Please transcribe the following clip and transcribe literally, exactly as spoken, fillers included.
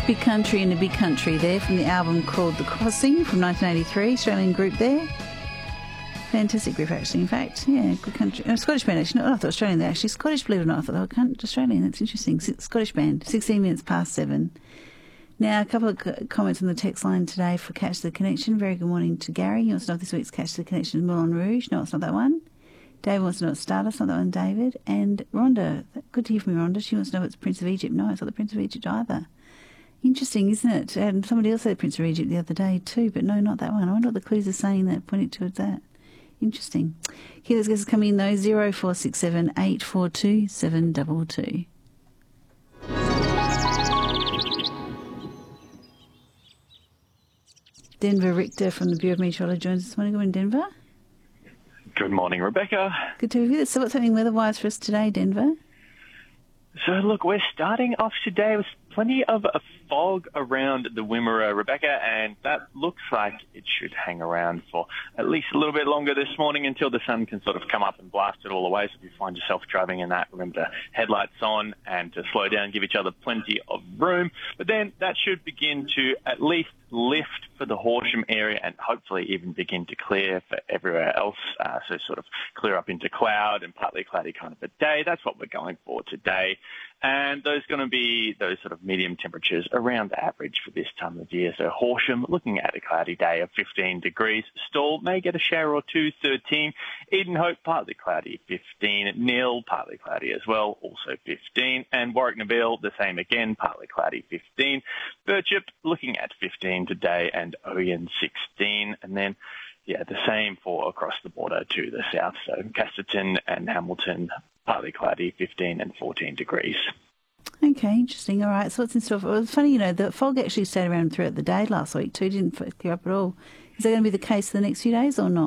Big Country in a Big Country there from the album called The Crossing from nineteen eighty-three, Australian group there. Fantastic group, actually, in fact. Yeah, good country. Oh, Scottish band, actually. No, I thought Australian. They're actually Scottish, believe it or not. I thought they were country, Australian. That's interesting. Scottish band. sixteen minutes past seven. Now, a couple of comments on the text line today for Catch the Connection. Very good morning to Gary. He wants to know if this week's Catch the Connection is Moulin Rouge. No, it's not that one. David wants to know it's Stardust. Not that one, David. And Rhonda, good to hear from you, Rhonda. She wants to know if it's Prince of Egypt. No, it's not the Prince of Egypt either. Interesting, isn't it? And somebody else said Prince of Egypt the other day too, but no, not that one. I wonder what the clues are saying that pointing towards that. Interesting. Okay, let's get this coming in though. Zero four six seven eight four two seven double two. Denver Richter from the Bureau of Meteorology joins us this morning. Good morning, Denver. Good morning, Rebecca. Good to have you. So what's happening weather-wise for us today, Denver? So, look, we're starting off today with plenty of a fog around the Wimmera, Rebecca, and that looks like it should hang around for at least a little bit longer this morning until the sun can sort of come up and blast it all away. So if you find yourself driving in that, remember to headlights on and to slow down, give each other plenty of room. But then that should begin to at least lift for the Horsham area and hopefully even begin to clear for everywhere else. Uh, so sort of clear up into cloud and partly cloudy kind of a day. That's what we're going for today. And those are going to be those sort of medium temperatures around the average for this time of year. So Horsham, looking at a cloudy day of fifteen degrees. Stawell may get a shower or two, thirteen. Edenhope, partly cloudy, fifteen. Neil, partly cloudy as well, also fifteen. And Warwick Nabil, the same again, partly cloudy, fifteen. Birchip, looking at fifteen today, and Oyen, sixteen. And then, yeah, the same for across the border to the south. So Casterton and Hamilton, partly cloudy, fifteen and fourteen degrees. Okay, interesting. All right, so what's in store for... Well, it's funny, you know, the fog actually stayed around throughout the day last week too, didn't clear up at all. Is that going to be the case for the next few days or not?